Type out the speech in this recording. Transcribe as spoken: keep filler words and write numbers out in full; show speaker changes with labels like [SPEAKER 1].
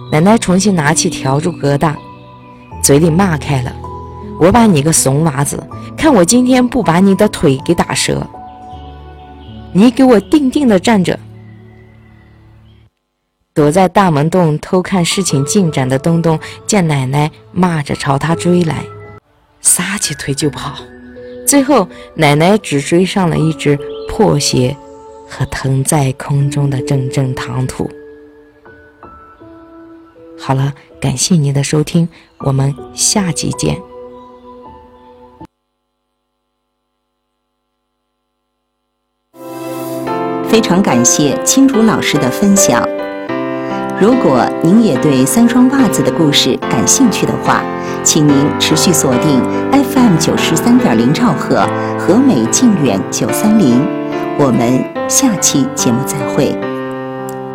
[SPEAKER 1] 奶奶重新拿起笤帚疙瘩，嘴里骂开了：我把你个怂娃子，看我今天不把你的腿给打折！你给我定定的站着！躲在大门洞偷看事情进展的东东见奶奶骂着朝他追来，撒起腿就跑。最后奶奶只追上了一只破鞋和腾在空中的阵阵唐突。好了，感谢您的收听，我们下集见。
[SPEAKER 2] 非常感谢青竹老师的分享。如果您也对三双袜子的故事感兴趣的话，请您持续锁定 F M 九十三点零兆赫和美静远九三零，我们下期节目再会。